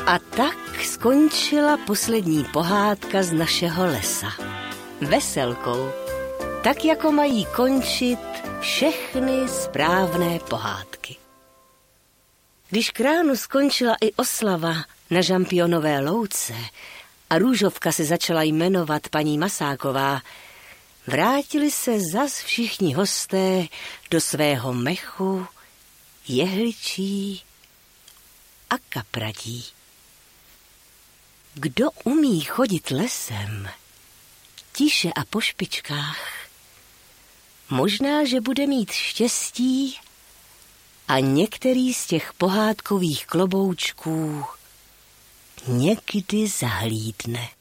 A tak skončila poslední pohádka z našeho lesa. Veselkou, tak jako mají končit všechny správné pohádky. Když k ránu skončila i oslava na Žampionové louce a růžovka se začala jmenovat paní Masáková, vrátili se zas všichni hosté do svého mechu, jehličí a kapradí. Kdo umí chodit lesem, tiše a po špičkách, možná, že bude mít štěstí a některý z těch pohádkových kloboučků někdy zahlídne.